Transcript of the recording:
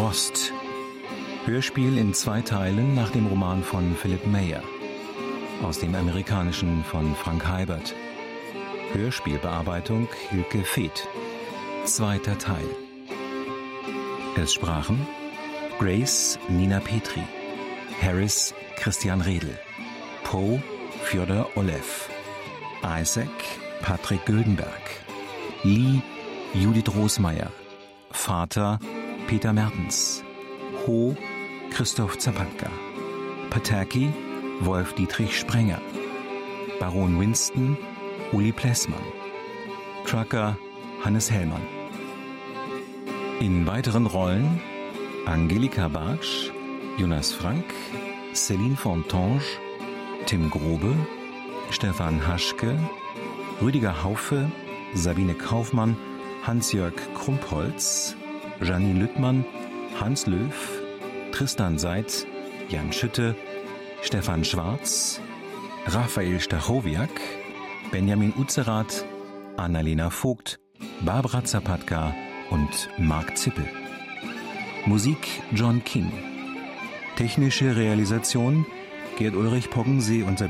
Frost. Hörspiel in 2 Teilen nach dem Roman von Philip Meyer. Aus dem Amerikanischen von Frank Heibert. Hörspielbearbeitung Hilke Feeth. 2. Teil. Es sprachen Grace Nina Petri, Harris Christian Redl, Poe Fjodor Olev, Isaac Patrick Güldenberg, Lee Judith Rosmeier, Vater Peter Mertens, Ho Christoph Zapatka, Pataki Wolf Dietrich Sprenger, Baron Winston Uli Plessmann, Trucker Hannes Hellmann. In weiteren Rollen Angelika Bartsch, Jonas Frank, Céline Fontange, Tim Grobe, Stefan Haschke, Rüdiger Haufe, Sabine Kaufmann, Hans-Jörg Krumpholz, Janine Lüttmann, Hans Löw, Tristan Seitz, Jan Schütte, Stefan Schwarz, Raphael Stachowiak, Benjamin Uzerath, Annalena Vogt, Barbara Zapatka und Marc Zippel. Musik John King. Technische Realisation Gerd Ulrich Poggensee und Sabine